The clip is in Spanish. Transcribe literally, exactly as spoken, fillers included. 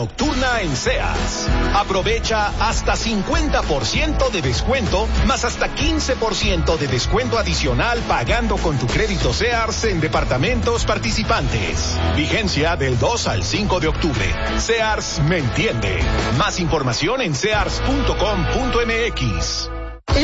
Nocturna en Sears. Aprovecha hasta cincuenta por ciento de descuento, más hasta quince por ciento de descuento adicional pagando con tu crédito Sears en departamentos participantes. Vigencia del dos al cinco de octubre. Sears me entiende. Más información en sears punto com punto m x.